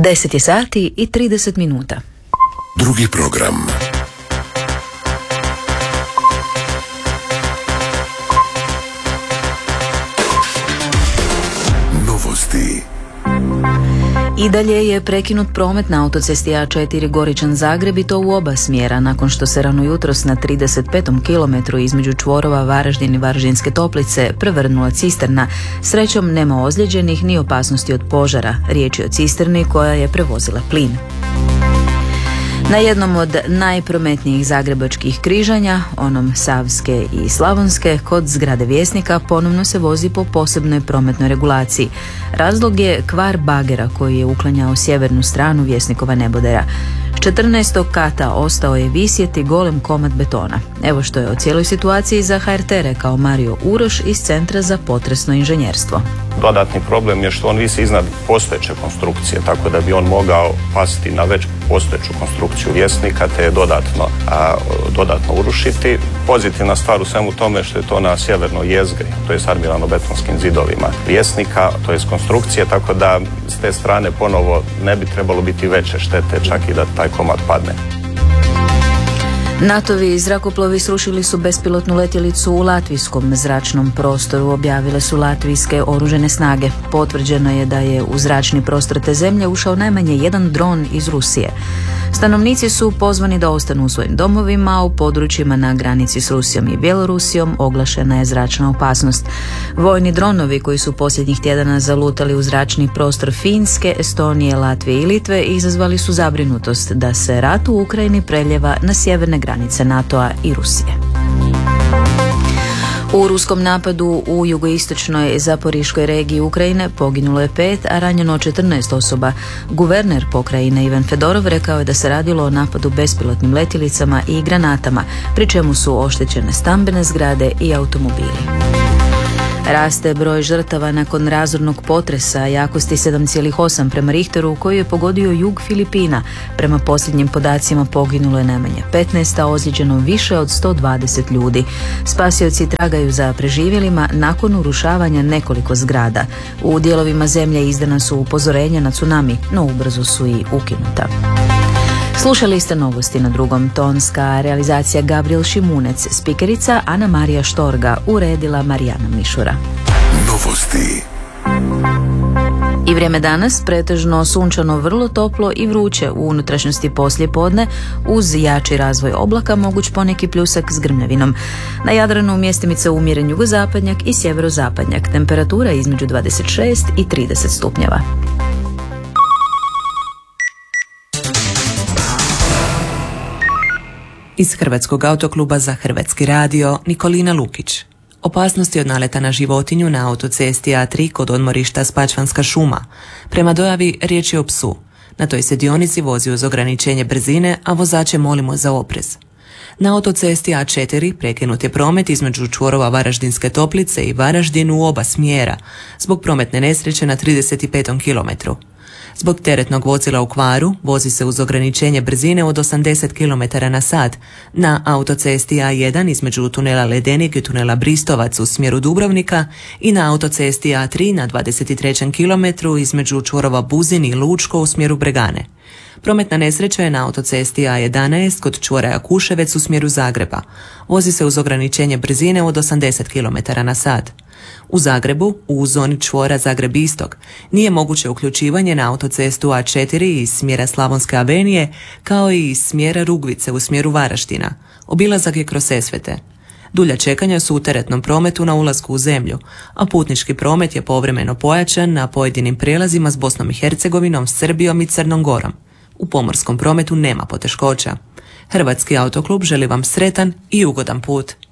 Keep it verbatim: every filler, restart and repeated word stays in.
deset je sati i trideset minuta. Drugi program. Novosti. I dalje je prekinut promet na autocesti A četiri Goričan-Zagreb i to u oba smjera, nakon što se rano jutros na trideset petom kilometru između čvorova Varaždin i Varaždinske Toplice prevrnula cisterna. Srećom nema ozlijeđenih ni opasnosti od požara. Riječ je o cisterni koja je prevozila plin. Na jednom od najprometnijih zagrebačkih križanja, onom Savske i Slavonske, kod zgrade Vjesnika ponovno se vozi po posebnoj prometnoj regulaciji. Razlog je kvar bagera koji je uklanjao sjevernu stranu Vjesnikova nebodera. S četrnaestog kata ostao je visjeti golem komad betona. Evo što je o cijeloj situaciji za H R T rekao Mario Uroš iz Centra za potresno inženjerstvo. Dodatni problem je što on visi iznad postojeće konstrukcije, tako da bi on mogao pasti na već postojeću konstrukciju Vjesnika te je dodatno, a, dodatno urušiti. Pozitivna stvar u svemu tome što je to na sjevernoj jezgri, to je s armirano-betonskim zidovima Vjesnika, to je s konstrukcije, tako da s te strane ponovo ne bi trebalo biti veće štete, čak i da taj komad padne. NATO-vi zrakoplovi srušili su bespilotnu letjelicu u latvijskom zračnom prostoru, objavile su latvijske oružane snage. Potvrđeno je da je u zračni prostor te zemlje ušao najmanje jedan dron iz Rusije. Stanovnici su pozvani da ostanu u svojim domovima, a u područjima na granici s Rusijom i Bjelorusijom oglašena je zračna opasnost. Vojni dronovi koji su posljednjih tjedana zalutali u zračni prostor Finske, Estonije, Latvije i Litve izazvali su zabrinutost da se rat u Ukrajini preljeva na sjeverne granice NATO-a i Rusije. U ruskom napadu u jugoistočnoj Zaporiškoj regiji Ukrajine poginulo je pet, a ranjeno četrnaest osoba. Guverner pokrajine Ivan Fedorov rekao je da se radilo o napadu bespilotnim letjelicama i granatama, pri čemu su oštećene stambene zgrade i automobili. Raste broj žrtava nakon razornog potresa jakosti sedam zarez osam prema Richteru koji je pogodio jug Filipina. Prema posljednjim podacima poginulo je najmanje petnaest, a ozlijeđeno više od sto dvadeset ljudi. Spasioci tragaju za preživjelima nakon urušavanja nekoliko zgrada. U dijelovima zemlje izdana su upozorenja na tsunami, no ubrzo su i ukinuta. Slušali ste novosti na drugom. Tonska realizacija Gabriel Šimunec, spikerica Ana Marija Štorga, uredila Marijana Mišura. Novosti. I vrijeme danas pretežno sunčano, vrlo toplo i vruće. U unutrašnjosti poslijepodne uz jači razvoj oblaka moguć poneki pljusak s grmljavinom. Na Jadranu mjestimice umjeren jugozapadnjak i sjeverozapadnjak. Temperatura između dvadeset šest i trideset stupnjeva. Iz Hrvatskog autokluba za Hrvatski radio Nikolina Lukić. Opasnosti od naleta na životinju na autocesti A tri kod odmorišta Spačvanska šuma. Prema dojavi riječ je o psu. Na toj se dionici vozi uz ograničenje brzine, a vozače molimo za oprez. Na autocesti A četiri prekinut je promet između čvorova Varaždinske Toplice i Varaždin u oba smjera, zbog prometne nesreće na trideset petom kilometru. Zbog teretnog vozila u kvaru vozi se uz ograničenje brzine od osamdeset kilometara na sat na autocesti A jedan između tunela Ledenik i tunela Bristovac u smjeru Dubrovnika i na autocesti A tri na dvadeset trećem kilometru između čvorova Buzin i Lučko u smjeru Bregane. Prometna nesreća je na autocesti A jedanaest kod čvora Jakuševec u smjeru Zagreba. Vozi se uz ograničenje brzine od osamdeset kilometara na sat. U Zagrebu, u zoni čvora Zagreb-Istok, nije moguće uključivanje na autocestu A četiri iz smjera Slavonske avenije, kao i iz smjera Rugvice u smjeru Varaždina. Obilazak je kroz Sesvete. Dulja čekanja su u teretnom prometu na ulasku u zemlju, a putnički promet je povremeno pojačan na pojedinim prijelazima s Bosnom i Hercegovinom, Srbijom i Crnom Gorom. U pomorskom prometu nema poteškoća. Hrvatski autoklub želi vam sretan i ugodan put.